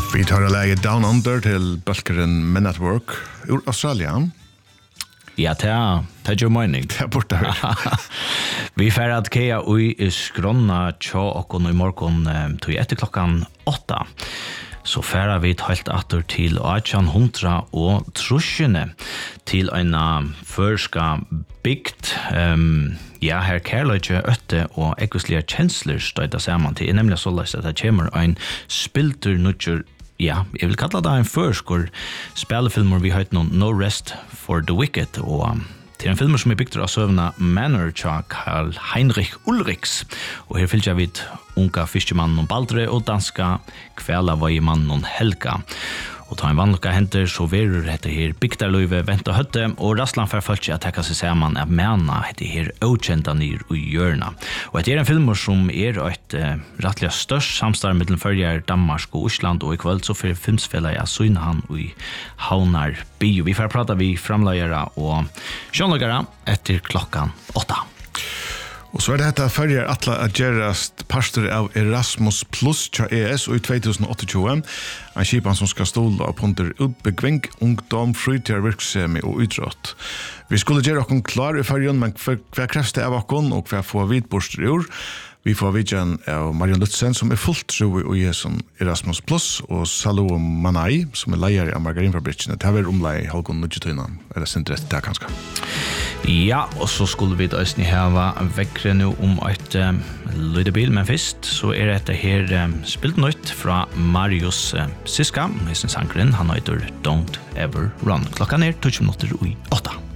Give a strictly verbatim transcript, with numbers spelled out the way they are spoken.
Vi tar det läget Down Under till bölkaren Men at Work ur Australien. Ja, det er det er mening. Det er borte her. Vi får at kea ui i skronna tja okkon i morgon til etter klokkan åtta. Så færa vi helt atter til atjan hundra og trusjene til en førska bygd. Um, ja, her kærløyge øtte og ekvislige kjensler støyda saman til. Nemlig så løs at det kommer en spiltur nutjer. Ja, jeg vil kalla det en førskor spillefilmer vi høyt noen No Rest for the Wicked, og um, til en filmer som er bygd av søvna Manor tja Karl Heinrich Ulrichs, og her fylgja vi unga fiskemannen Baldre og danska kvelavajemannen Helga. Og ta en vanlukka henter så verur hette her bygdarløyve venta høtte, og Rassland fer folk at tekka seg saman av mena hette her okjenta nyr og hjørna. Og hette er en filmer som er et uh, rettelig størst samstarv mellom førjar Danmark og Osland, og i kvöld så fer filmsfellet jeg syne han i Havnar Bio. Vi får prata vi framløyere og sjånløyere etter klokkan åtta. Og så er det dette førjer Atla Agerast pastor av Erasmus Plus tja E S og i tjueåtte, en kipan som skal ståle opp under utbyggving, ungdom, fritid, virksomhet og utrått. Vi skulle gjøre okken klar i førjen, men hva krevs det av okken, og hva får vi borster i år? Vi får vidjen av Marion Lutzen, som er fullt tro i Jesun Erasmus Plus, og Salo Manai, som er leier av margarinfabrikkene. Det er omlai halvgående nødgetøyna, eller sin rett det kanskje. Ja, og så skulle vi da østene hava vekkre nå om et um, lydebil, men først så er dette her um, spilt nøyt fra Marius uh, Siska, hesten sangren, han heter Don't Ever Run. Klokka er tolv minutter og åtta.